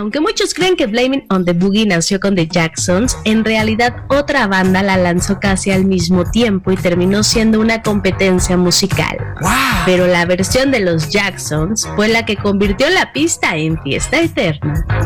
Aunque muchos creen que Blaming on the Boogie nació con The Jacksons, en realidad otra banda la lanzó casi al mismo tiempo y terminó siendo una competencia musical. ¡Wow! Pero la versión de los Jacksons fue la que convirtió la pista en fiesta eterna.